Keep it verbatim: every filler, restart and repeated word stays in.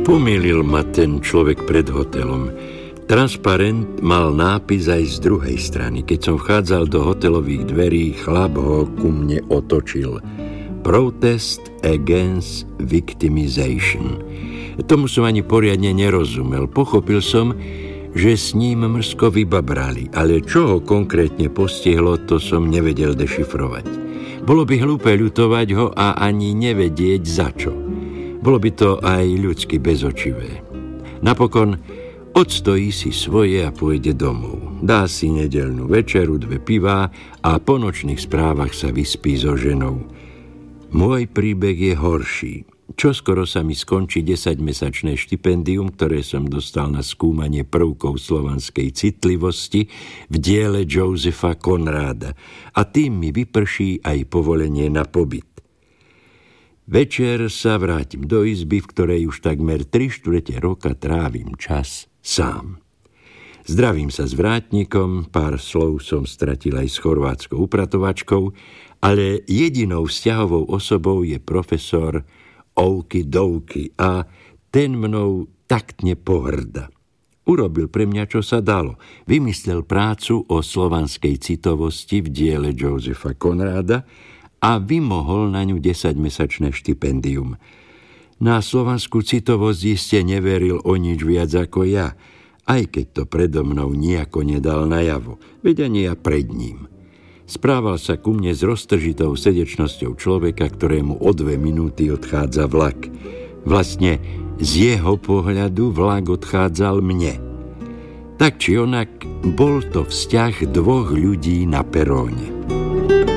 Pomýlil ma ten človek pred hotelom. Transparent mal nápis aj z druhej strany. Keď som vchádzal do hotelových dverí, chlap ho ku mne otočil. Protest against victimization. Tomu som ani poriadne nerozumel. Pochopil som, že s ním mrzko vybabrali, ale čo ho konkrétne postihlo, to som nevedel dešifrovať. Bolo by hlúpe ľutovať ho a ani nevedieť za čo. Bolo by to aj ľudsky bezočivé. Napokon odstojí si svoje a pôjde domov. Dá si nedeľnú večeru, dve pivá a po nočných správach sa vyspí so ženou. Môj príbeh je horší. Čoskoro sa mi skončí desaťmesačné štipendium, ktoré som dostal na skúmanie prvkov slovanskej citlivosti v diele Josepha Conrada a tým mi vyprší aj povolenie na pobyt. Večer sa vrátim do izby, v ktorej už takmer tri štvrte roka trávim čas sám. Zdravím sa s vrátnikom, pár slov som stratil aj s chorvátskou upratovačkou, ale jedinou vzťahovou osobou je profesor Oukidouky a ten mnou taktne pohrda. Urobil pre mňa, čo sa dalo. Vymyslel prácu o slovanskej citovosti v diele Josepha Conrada a vymohol na ňu desaťmesačné štipendium. Na slovanskú citovosť iste neveril o nič viac ako ja, aj keď to predo mnou nejako nedal najavo, veď ani ja pred ním. Správal sa ku mne s roztržitou srdečnosťou človeka, ktorému o dve minúty odchádza vlak. Vlastne z jeho pohľadu vlak odchádzal mne. Tak či onak, bol to vzťah dvoch ľudí na peróne.